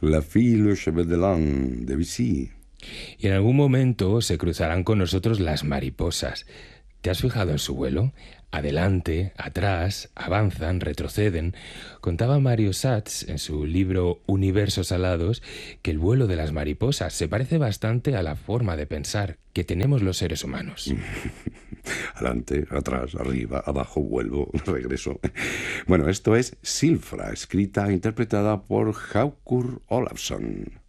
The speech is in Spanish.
La fille aux cheveux de l'âne, Debussy. Y en algún momento se cruzarán con nosotros las mariposas. ¿Te has fijado en su vuelo? Adelante, atrás, avanzan, retroceden. Contaba Mario Satz en su libro Universos alados que el vuelo de las mariposas se parece bastante a la forma de pensar que tenemos los seres humanos. Adelante, atrás, arriba, abajo, vuelvo, regreso. Bueno, esto es Silfra, escrita e interpretada por Haukur Olafsson.